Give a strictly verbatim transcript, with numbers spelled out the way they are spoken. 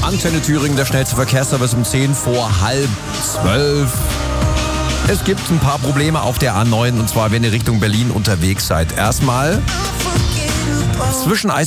Antenne Thüringen, der schnellste Verkehrsservice um zehn vor halb zwölf. Es gibt ein paar Probleme auf der A neun, und zwar, wenn ihr Richtung Berlin unterwegs seid. Erstmal zwischen